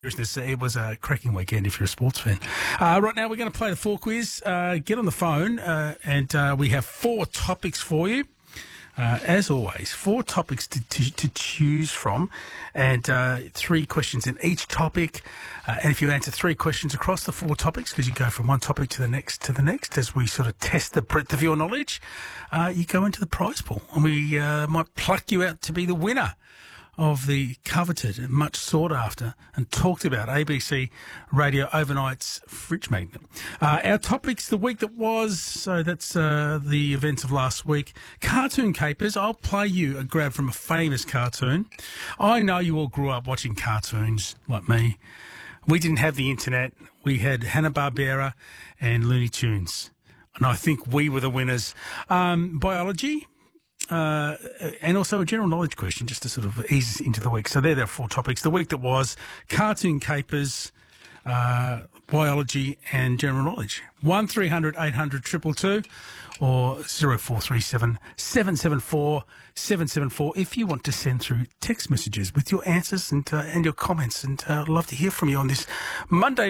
It was a cracking weekend if you're a sports fan. Right now, we're going to play the 4 quiz. Get on the phone, and we have 4 topics for you. As always, 4 topics to choose from, and 3 questions in each topic. And if you answer 3 questions across the 4 topics, because you go from one topic to the next, as we sort of test the breadth of your knowledge, you go into the prize pool, and we might pluck you out to be the winner of the coveted and much sought after and talked about ABC Radio Overnight's Fridge Magnet. Our topics the week that was, so that's the events of last week. Cartoon capers. I'll play you a grab from a famous cartoon. I know you all grew up watching cartoons like me. We didn't have the internet. We had Hanna-Barbera and Looney Tunes. And I think we were the winners. Biology. And also a general knowledge question just to sort of ease us into the week. So there are 4 topics. The week that was cartoon capers, biology and general knowledge. 1300 800 222 or 0437 774 774 if you want to send through text messages with your answers and your comments. And I'd love to hear from you on this Monday